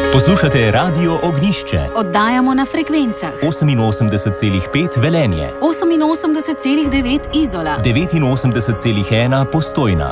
Poslušate Radio Ognjišče. Oddajamo na frekvencah 88,5 Velenje, 88,9 Izola, 89,1 Postojna,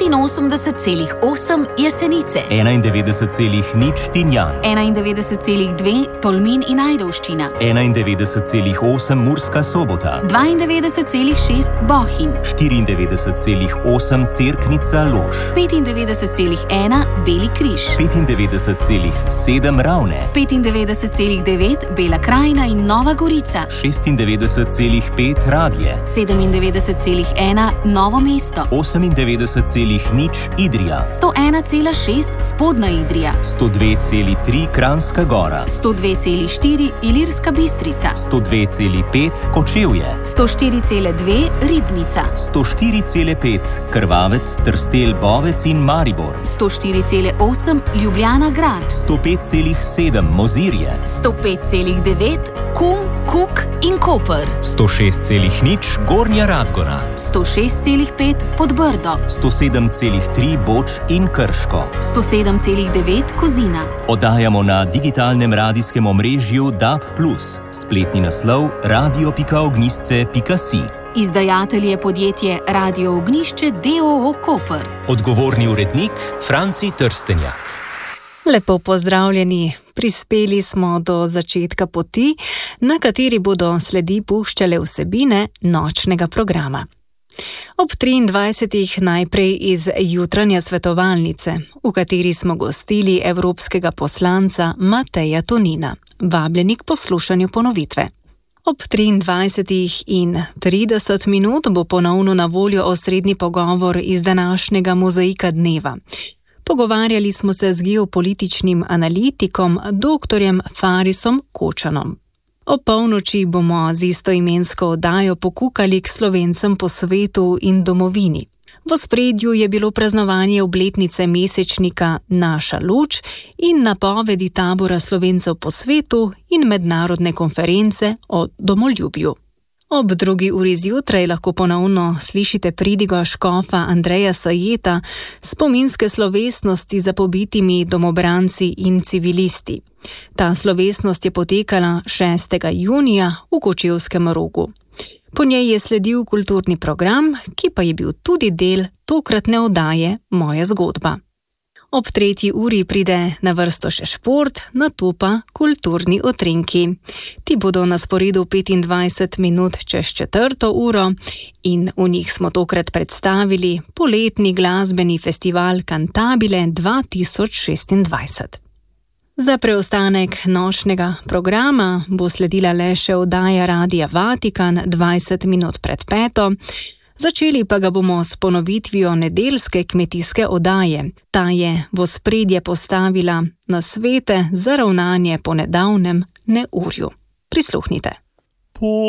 89,8 Jesenice, 91,0 Tinjan, 91,2 Tolmin in Ajdovščina, 91,8 Murska Sobota, 92,6 Bohinj, 94,8 Cerknica Lož, 95,1 Beli križ, 95,7 Ravne, 95,9 Bela krajina in Nova Gorica, 96,5 Radlje, 97,1 Novo mesto, 98,0 Idrija, 101,6 Spodnja Idrija, 102,3 Kranjska Gora, 102,4 Ilirska Bistrica, 102,5 Kočevje, 104,2 Ribnica, 104,5 Krvavec, Trstelj, Bovec in Maribor, 104,8 Ljubljana grad, 105,7 Mozirje, 105,9 Kum, Kuk in Koper, 106,0 Gornja Radgona, 106,5 Podbrdo, 107,3 Boč in Krško, 107,9 Kozina. Oddajamo na digitalnem radijskem omrežju DAB+, spletni naslov radio.ognjišče.si. Izdajatelj je podjetje Radio Ognjišče d.o.o. Koper. Odgovorni urednik Franci Trstenjak. Lepo pozdravljeni. Prispeli smo do začetka poti, na kateri bodo sledi puščale vsebine nočnega programa. Ob 23. najprej iz jutranje svetovalnice, v kateri smo gostili evropskega poslanca Mateja Tonina, vabljeni k poslušanju ponovitve. Ob 23:30 bo ponovno na voljo osrednji pogovor iz današnjega mozaika dneva. Pogovarjali smo se z geopolitičnim analitikom dr. Farisom Kočanom. O polnoči bomo z istoimensko oddajo pokukali k Slovencem po svetu in domovini. V ospredju je bilo praznovanje obletnice mesečnika Naša luč in napovedi tabora Slovencev po svetu in mednarodne konference o domoljubju. Ob 2. uri zjutraj lahko ponovno slišite pridigo škofa Andreja Sajeta, spominske slovesnosti za pobitimi domobranci in civilisti. Ta slovesnost je potekala 6. junija v Kočevskem Rogu. Po njej je sledil kulturni program, ki pa je bil tudi del tokratne oddaje Moja zgodba. Ob 3. uri pride na vrsto še šport, nato pa kulturni utrinki. Ti bodo na sporedu 25 minut čez 4. uro in v njih smo tokrat predstavili poletni glasbeni festival Cantabile 2026. Za preostanek nočnega programa bo sledila le še oddaja Radia Vatikan 20 minut pred 5. Začeli pa ga bomo s ponovitvijo nedeljske kmetijske oddaje. Ta je v ospredje postavila nasvete za ravnanje po nedavnem neurju. Prisluhnite.